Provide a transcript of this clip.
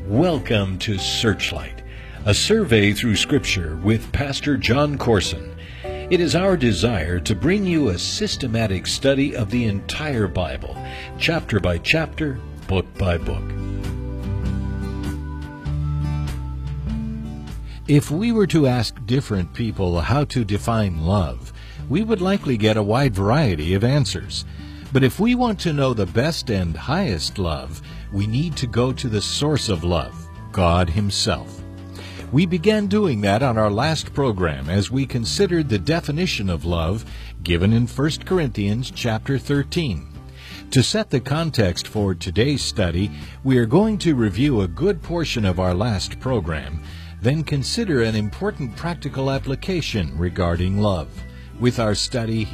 Welcome to Searchlight, a survey through Scripture with Pastor John Corson. It is our desire to bring you a systematic study of the entire Bible, chapter by chapter, book by book. If we were to ask different people how to define love, we would likely get a wide variety of answers. But if we want to know the best and highest love, we need to go to the source of love, God Himself. We began doing that on our last program as we considered the definition of love given in 1 Corinthians chapter 13. To set the context for today's study, we are going to review a good portion of our last program, then consider an important practical application regarding love. With our study,